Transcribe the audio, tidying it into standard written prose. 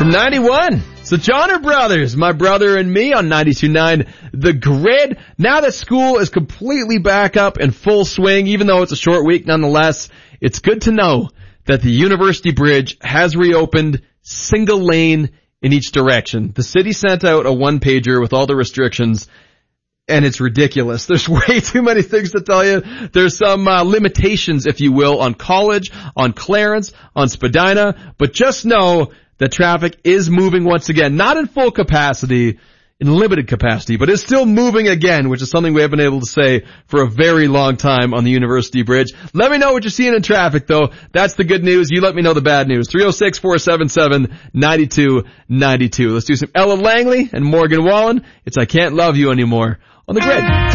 91. So Johnner Brothers, my brother and me on 92.9 The Grid. Now that school is completely back up in full swing, even though it's a short week nonetheless, it's good to know that the University Bridge has reopened single lane in each direction. The city sent out a one-pager with all the restrictions, and it's ridiculous. There's way too many things to tell you. There's some limitations, if you will, on College, on Clarence, on Spadina, but just know that traffic is moving once again, not in full capacity, in limited capacity, but it's still moving again, which is something we haven't been able to say for a very long time on the University Bridge. Let me know what you're seeing in traffic, though. That's the good news. You let me know the bad news. 306-477-9292. Let's do some Ella Langley and Morgan Wallen. It's I Can't Love You Anymore on The Grid.